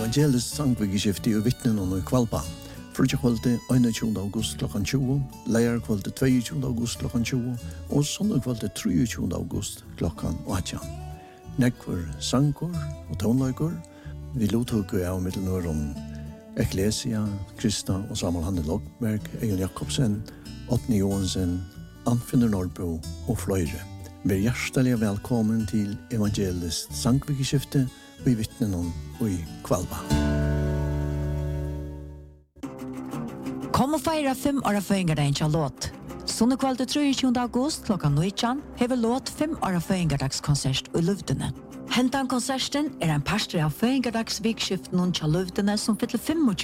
Evangelisk sangvikeskifte og vittnen og i Kvalpa. Frutjakvalde 21. august klokkan 20, leierkvalde 22. august klokkan 20 og søndagkvalde 23. august klokkan 18. Nekvar sanger og tonløyker. Vi lotøkker av middelnøren Ecclesia, Krista og Samuel Hanne Logberg, Egon Jakobsen, Åtni Johansen, Anfinder Nordbo og fløyre. Vær hjertelig velkommen til Evangelisk sangvikeskifte og i vittnen og i Kvalpa. Kom og feira 5 år føyngardagen til låt. Sunnekvalde 23. august klokkan 19 hever låt 5 år føyngardagskonsert i Luvdene. Hentan konserten en pastor av føyngardagsvikskiften til Luvdene som fyller 25